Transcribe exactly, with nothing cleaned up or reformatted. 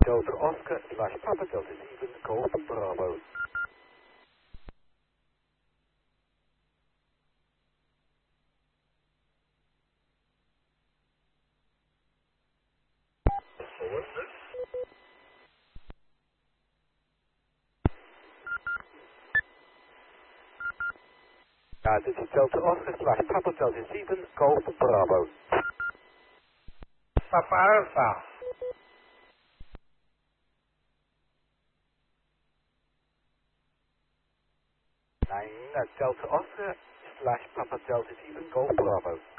Delta Oscar slash Papa Delta seven Golf Bravo. Uh, this is Delta Oscar slash Papa Delta seven Golf Bravo. Papa Alpha. Nine uh, Delta Oscar slash Papa Delta seven Golf Bravo.